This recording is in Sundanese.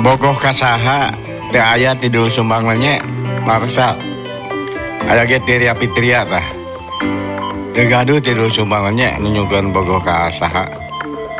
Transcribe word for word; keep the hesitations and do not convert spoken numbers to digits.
bogoh kasaha teu aya tidur sumbangannya Marsa aya ge Tiria Fitria tah teu gaduh tidur sumbangannya nunjukkeun bogoh kasaha.